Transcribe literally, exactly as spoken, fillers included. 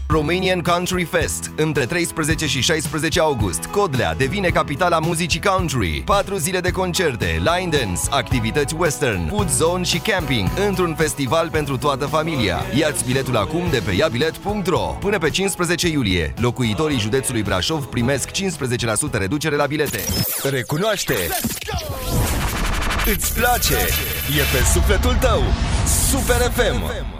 Romanian Country Fest. Între treisprezece și șaisprezece august, Codlea devine capitala muzicii country. Patru zile de concerte, line dance, activități western, food zone și camping într-un festival pentru toată familia. Ia-ți biletul acum de pe iabilet punct ro. Până pe cincisprezece iulie, locuitorii județului Brașov primesc cincisprezece la sută reducere la bilete. Recunoaște! Îți place! E pe sufletul tău! Super F M!